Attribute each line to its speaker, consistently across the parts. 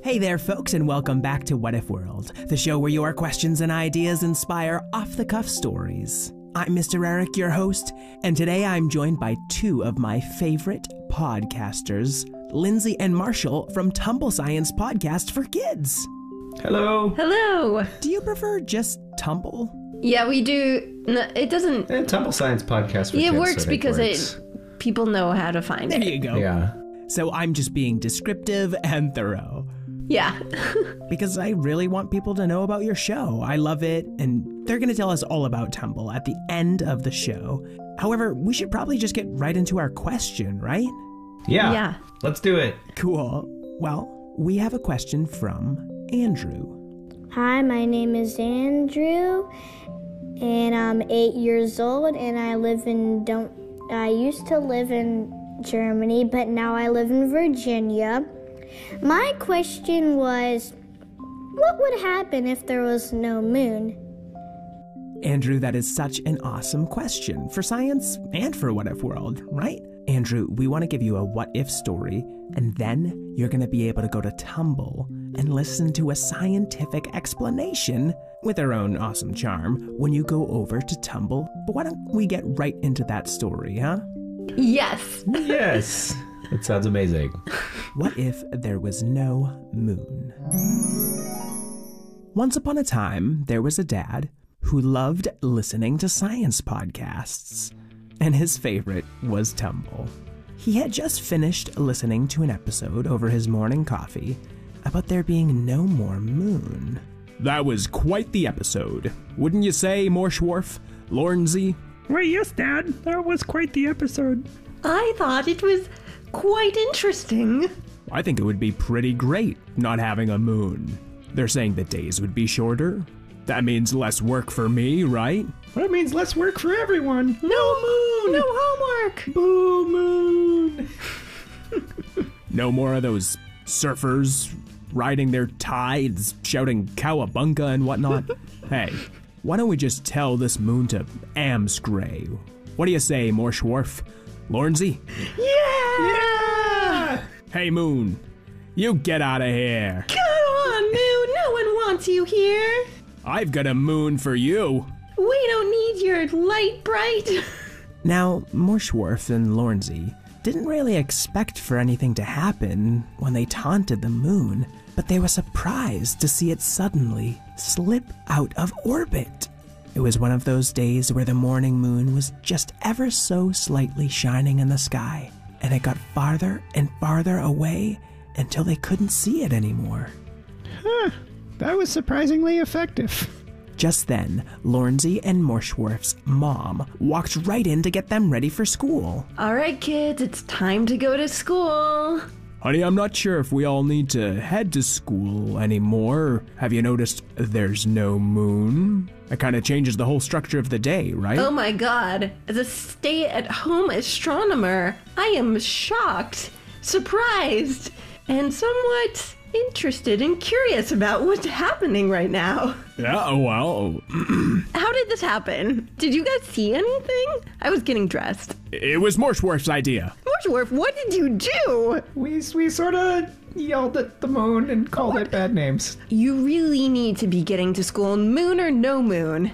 Speaker 1: Hey there, folks, and welcome back to What If World, the show where your questions and ideas inspire off-the-cuff stories. I'm Mr. Eric, your host, and today I'm joined by two of my favorite podcasters, Lindsay and Marshall from Tumble Science Podcast for Kids.
Speaker 2: Hello.
Speaker 3: Hello.
Speaker 1: Do you prefer just Tumble?
Speaker 3: Yeah, we do. No, it doesn't.
Speaker 2: And Tumble Science Podcast for Kids.
Speaker 3: It works because people know how to find it.
Speaker 1: There you go.
Speaker 2: Yeah.
Speaker 1: So I'm just being descriptive and thorough.
Speaker 3: Yeah.
Speaker 1: Because I really want people to know about your show. I love it, and they're going to tell us all about Tumble at the end of the show. However, we should probably just get right into our question, right?
Speaker 2: Yeah. Let's do it.
Speaker 1: Cool. Well, we have a question from Andrew.
Speaker 4: Hi, my name is Andrew, and I'm 8 years old, and I used to live in Germany, but now I live in Virginia. My question was, what would happen if there was no moon?
Speaker 1: Andrew, that is such an awesome question for science and for What If World, right? Andrew, we want to give you a what if story, and then you're going to be able to go to Tumble and listen to a scientific explanation with our own awesome charm when you go over to Tumble. But why don't we get right into that story, huh?
Speaker 3: Yes.
Speaker 2: Yes. It sounds amazing.
Speaker 1: What if there was no moon? Once upon a time, there was a dad who loved listening to science podcasts, and his favorite was Tumble. He had just finished listening to an episode over his morning coffee about there being no more moon. That was quite the episode, wouldn't you say, Morschwarf, Lornsey?
Speaker 5: Why, yes, Dad. That was quite the episode.
Speaker 3: I thought it was quite interesting.
Speaker 1: I think it would be pretty great not having a moon. They're saying the days would be shorter. That means less work for me, right?
Speaker 5: Well, that means less work for everyone.
Speaker 3: No moon! No homework!
Speaker 5: Boo moon!
Speaker 1: No more of those surfers riding their tides, shouting cowabunga and whatnot. Hey, why don't we just tell this moon to Amscray? What do you say, Morschwarf? Lornsey?
Speaker 3: Yeah!
Speaker 1: Hey, moon, you get out of here.
Speaker 3: Come on, moon! No one wants you here!
Speaker 1: I've got a moon for you.
Speaker 3: We don't need your light bright.
Speaker 1: Now, Morschwarf and Lornsey didn't really expect for anything to happen when they taunted the moon, but they were surprised to see it suddenly slip out of orbit. It was one of those days where the morning moon was just ever so slightly shining in the sky, and it got farther and farther away until they couldn't see it anymore.
Speaker 5: Huh. That was surprisingly effective.
Speaker 1: Just then, Lornsey and Morschwarf's mom walked right in to get them ready for school.
Speaker 3: All right, kids, it's time to go to school.
Speaker 1: Honey, I'm not sure if we all need to head to school anymore. Have you noticed there's no moon? It kind of changes the whole structure of the day, right?
Speaker 3: Oh my god. As a stay-at-home astronomer, I am shocked, surprised, and somewhat interested and curious about what's happening right now.
Speaker 1: Yeah, well...
Speaker 3: How did this happen? Did you guys see anything? I was getting dressed.
Speaker 1: It was Morschwarf's idea.
Speaker 3: Morschwarf, what did you do?
Speaker 5: We sort of yelled at the moon and called it bad names.
Speaker 3: You really need to be getting to school, moon or no moon.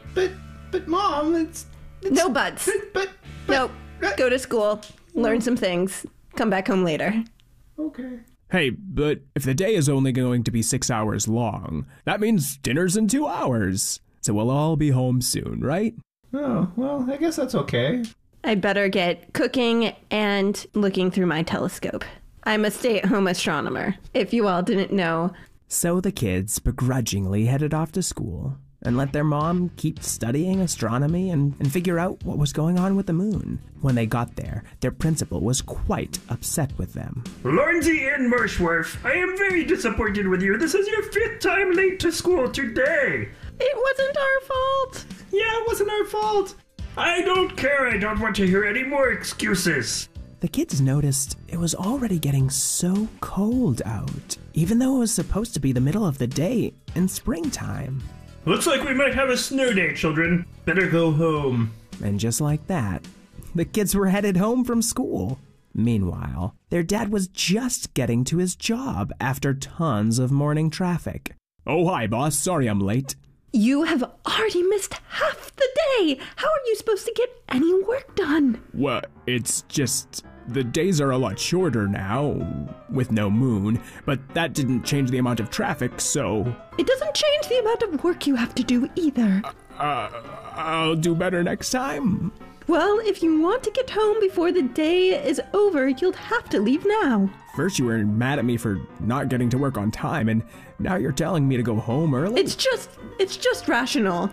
Speaker 5: But Mom, it's
Speaker 3: No buts.
Speaker 5: But
Speaker 3: Nope. Go to school. Learn some things. Come back home later.
Speaker 5: Okay.
Speaker 1: Hey, but if the day is only going to be 6 hours long, that means dinner's in 2 hours. So we'll all be home soon, right?
Speaker 5: Oh, well, I guess that's okay.
Speaker 3: I better get cooking and looking through my telescope. I'm a stay-at-home astronomer, if you all didn't know.
Speaker 1: So the kids begrudgingly headed off to school and let their mom keep studying astronomy and figure out what was going on with the moon. When they got there, their principal was quite upset with them.
Speaker 6: Lornsey and Morschwarf, I am very disappointed with you. This is your 5th time late to school today.
Speaker 3: It wasn't our fault.
Speaker 6: Yeah, it wasn't our fault. I don't care. I don't want to hear any more excuses.
Speaker 1: The kids noticed it was already getting so cold out, even though it was supposed to be the middle of the day in springtime.
Speaker 6: Looks like we might have a snow day, children. Better go home.
Speaker 1: And just like that, the kids were headed home from school. Meanwhile, their dad was just getting to his job after tons of morning traffic.
Speaker 7: Oh, hi, boss. Sorry I'm late.
Speaker 3: You have already missed half the day. How are you supposed to get any work done?
Speaker 7: Well, it's just the days are a lot shorter now, with no moon, but that didn't change the amount of traffic, so...
Speaker 3: It doesn't change the amount of work you have to do either.
Speaker 7: I'll do better next time.
Speaker 3: Well, if you want to get home before the day is over, you'll have to leave now.
Speaker 7: First you were mad at me for not getting to work on time, and now you're telling me to go home early?
Speaker 3: It's just rational.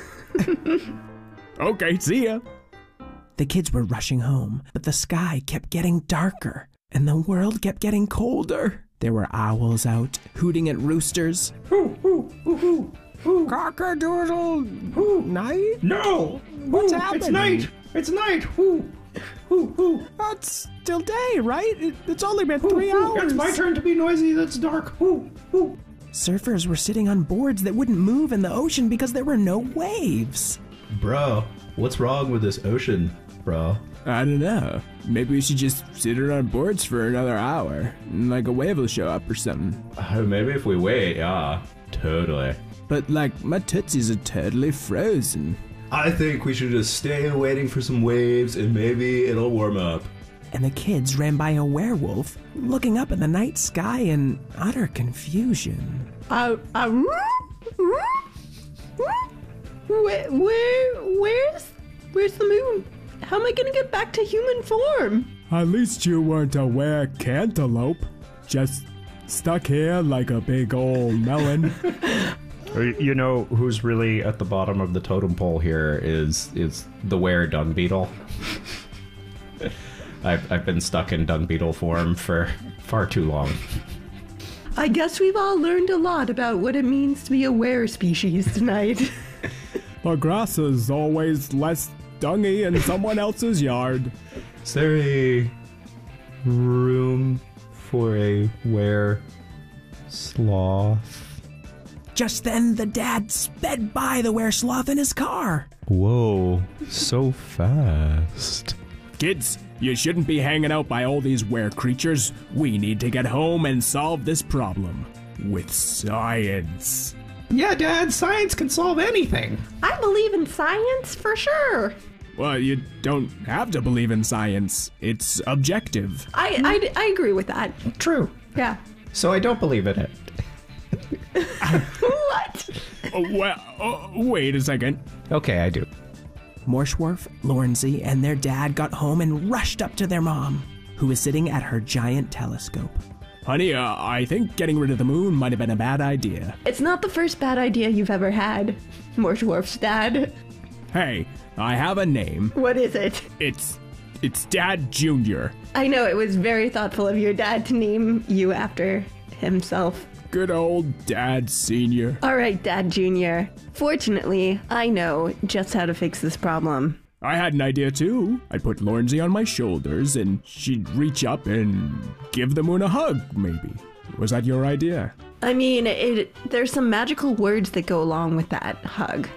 Speaker 7: Okay, see ya.
Speaker 1: The kids were rushing home, but the sky kept getting darker, and the world kept getting colder. There were owls out, hooting at roosters.
Speaker 5: Cock-a-doodle night?
Speaker 6: No!
Speaker 1: What's happening?
Speaker 5: It's night! It's night!
Speaker 7: That's still day, right? It's only been 3 hours.
Speaker 5: It's my turn to be noisy. That's dark.
Speaker 1: Surfers were sitting on boards that wouldn't move in the ocean because there were no waves.
Speaker 2: Bro, what's wrong with this ocean, bro?
Speaker 7: I don't know. Maybe we should just sit around boards for another hour. Like a wave will show up or something.
Speaker 2: Maybe if we wait, yeah. Totally.
Speaker 7: But like, my tootsies are totally frozen.
Speaker 2: I think we should just stay waiting for some waves and maybe it'll warm up.
Speaker 1: And the kids ran by a werewolf, looking up at the night sky in utter confusion.
Speaker 3: Where's the moon? How am I gonna get back to human form?
Speaker 7: At least you weren't a were-cantaloupe. Just stuck here like a big old melon.
Speaker 2: You know who's really at the bottom of the totem pole here is the were dung beetle. I've been stuck in dung beetle form for far too long.
Speaker 3: I guess we've all learned a lot about what it means to be a were species tonight.
Speaker 7: The grass is always less dungy in someone else's yard.
Speaker 2: Is there a room for a were sloth?
Speaker 1: Just then, the dad sped by the were-sloth in his car.
Speaker 2: Whoa, so fast.
Speaker 7: Kids, you shouldn't be hanging out by all these were creatures. We need to get home and solve this problem. With science.
Speaker 5: Yeah, Dad, science can solve anything.
Speaker 3: I believe in science for sure.
Speaker 7: Well, you don't have to believe in science. It's objective.
Speaker 3: I agree with that.
Speaker 5: True.
Speaker 3: Yeah.
Speaker 5: So I don't believe in it.
Speaker 3: What?
Speaker 7: Wait a second.
Speaker 5: Okay, I do.
Speaker 1: Morschwarf, Lornsey, and their dad got home and rushed up to their mom, who was sitting at her giant telescope.
Speaker 7: Honey, I think getting rid of the moon might have been a bad idea.
Speaker 3: It's not the first bad idea you've ever had, Morschwarf's dad.
Speaker 7: Hey, I have a name.
Speaker 3: What is it?
Speaker 7: It's Dad Jr.
Speaker 3: I know it was very thoughtful of your dad to name you after himself.
Speaker 7: Good old Dad Sr.
Speaker 3: All right, Dad Jr. Fortunately, I know just how to fix this problem.
Speaker 7: I had an idea too. I'd put Lornsey on my shoulders and she'd reach up and give the moon a hug, maybe. Was that your idea?
Speaker 3: I mean, there's some magical words that go along with that hug.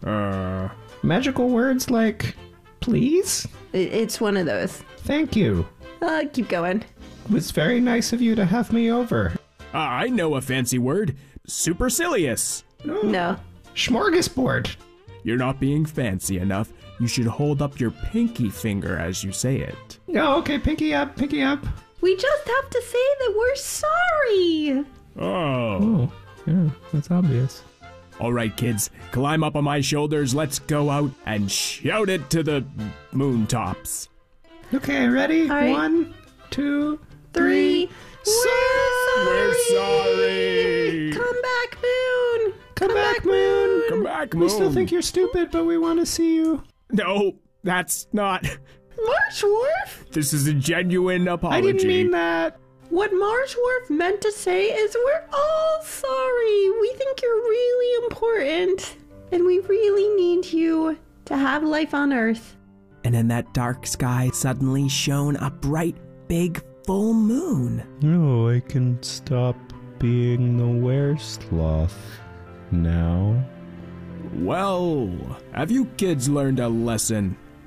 Speaker 5: Magical words like, please?
Speaker 3: It's one of those.
Speaker 5: Thank you.
Speaker 3: Keep going.
Speaker 5: It was very nice of you to have me over.
Speaker 7: I know a fancy word. Supercilious.
Speaker 3: No.
Speaker 5: Smorgasbord.
Speaker 7: You're not being fancy enough. You should hold up your pinky finger as you say it.
Speaker 5: Oh, okay, pinky up, pinky up.
Speaker 3: We just have to say that we're sorry.
Speaker 7: Oh.
Speaker 2: Yeah, that's obvious.
Speaker 7: All right, kids, climb up on my shoulders. Let's go out and shout it to the moon tops.
Speaker 5: Okay, ready?
Speaker 3: All right.
Speaker 5: 1, 2,
Speaker 3: 3.
Speaker 5: 3.
Speaker 7: We're sorry.
Speaker 3: Come back, moon.
Speaker 5: Come back, moon.
Speaker 7: Come back, moon.
Speaker 5: We still think you're stupid, but we want to see you.
Speaker 7: No, that's not.
Speaker 3: Morschwarf?
Speaker 7: This is a genuine apology.
Speaker 5: I didn't mean that.
Speaker 3: What Morschwarf meant to say is we're all sorry. We think you're really important, and we really need you to have life on Earth.
Speaker 1: And in that dark sky suddenly shone a bright, big, full moon.
Speaker 2: No, I can stop being the were-sloth now.
Speaker 7: Well, have you kids learned a lesson?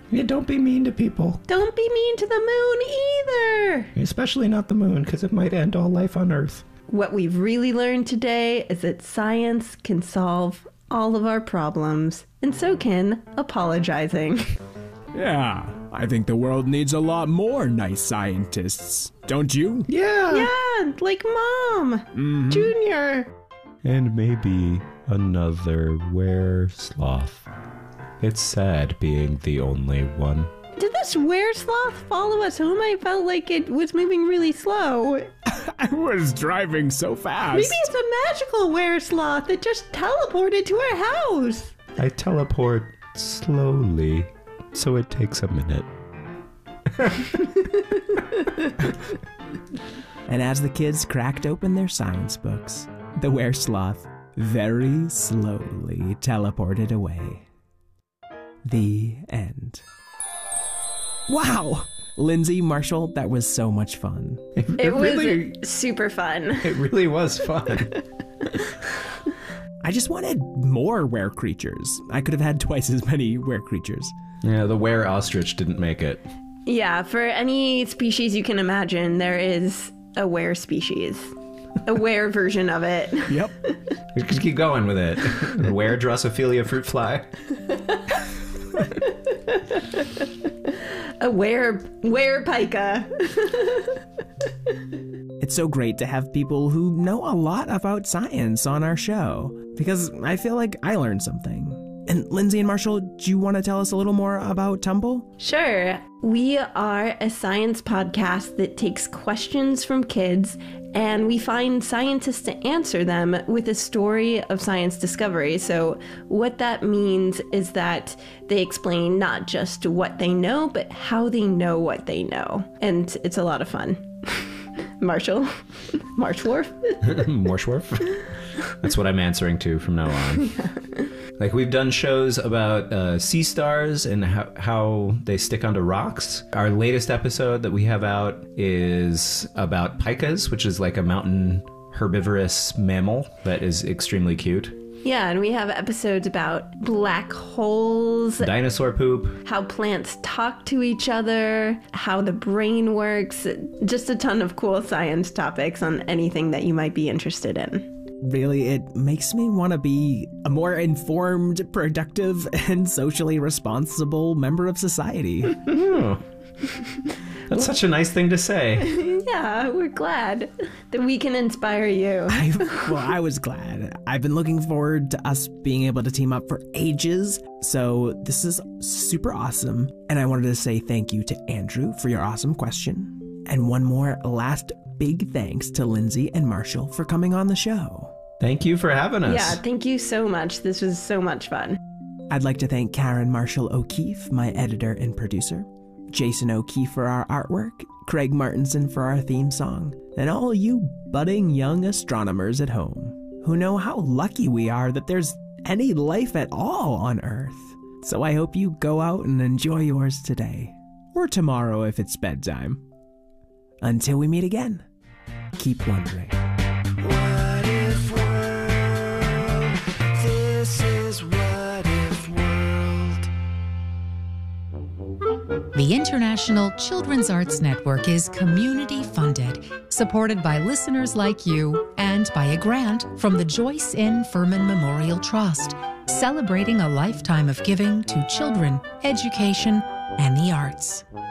Speaker 2: Yeah, don't be mean to people.
Speaker 3: Don't be mean to the moon either.
Speaker 2: Especially not the moon, because it might end all life on Earth.
Speaker 3: What we've really learned today is that science can solve all of our problems, and so can apologizing.
Speaker 7: Yeah, I think the world needs a lot more nice scientists. Don't you?
Speaker 2: Yeah.
Speaker 3: Yeah, like Mom. Junior.
Speaker 2: And maybe another were-sloth. It's sad being the only one.
Speaker 3: Did this were-sloth follow us home? I felt like it was moving really slow.
Speaker 7: I was driving so fast.
Speaker 3: Maybe it's a magical were-sloth that just teleported to our house.
Speaker 2: I teleport slowly, so it takes a minute.
Speaker 1: And as the kids cracked open their science books, the were-sloth very slowly teleported away. The end. Wow! Lindsay, Marshall, that was so much fun.
Speaker 3: It was super fun.
Speaker 2: It really was fun.
Speaker 1: I just wanted more were creatures. I could have had twice as many were creatures.
Speaker 2: Yeah, the were ostrich didn't make it.
Speaker 3: Yeah, for any species you can imagine, there is a were species. A were version of it.
Speaker 1: Yep.
Speaker 2: We just keep going with it. The were Drosophila fruit fly.
Speaker 3: A were pica.
Speaker 1: It's so great to have people who know a lot about science on our show, because I feel like I learned something. And Lindsay and Marshall, do you want to tell us a little more about Tumble?
Speaker 3: Sure. We are a science podcast that takes questions from kids and we find scientists to answer them with a story of science discovery. So what that means is that they explain not just what they know, but how they know what they know. And it's a lot of fun. Marshall? Marshworth?
Speaker 2: Marshworth? That's what I'm answering to from now on. Like, we've done shows about sea stars and how they stick onto rocks. Our latest episode that we have out is about pikas, which is like a mountain herbivorous mammal that is extremely cute.
Speaker 3: Yeah, and we have episodes about black holes,
Speaker 2: Dinosaur poop,
Speaker 3: how plants talk to each other, how the brain works, just a ton of cool science topics on anything that you might be interested in.
Speaker 1: Really, it makes me want to be a more informed, productive, and socially responsible member of society.
Speaker 2: Oh. That's such a nice thing to say.
Speaker 3: Yeah, we're glad that we can inspire you.
Speaker 1: I was glad. I've been looking forward to us being able to team up for ages, so this is super awesome. And I wanted to say thank you to Andrew for your awesome question. And one more last big thanks to Lindsay and Marshall for coming on the show.
Speaker 2: Thank you for having us.
Speaker 3: Yeah, thank you so much. This was so much fun.
Speaker 1: I'd like to thank Karen Marshall O'Keefe, my editor and producer, Jason O'Keefe for our artwork, Craig Martinson for our theme song, and all you budding young astronomers at home who know how lucky we are that there's any life at all on Earth. So I hope you go out and enjoy yours today, or tomorrow if it's bedtime. Until we meet again, keep wondering.
Speaker 8: What if world? This is What If World.
Speaker 9: The International Children's Arts Network is community funded, supported by listeners like you, and by a grant from the Joyce N. Furman Memorial Trust, celebrating a lifetime of giving to children, education, and the arts.